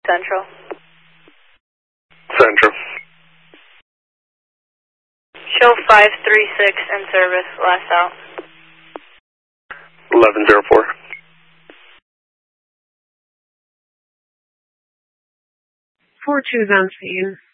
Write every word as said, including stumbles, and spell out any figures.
Central. Central. Show five three six in service, last out. eleven zero four. four two's on scene.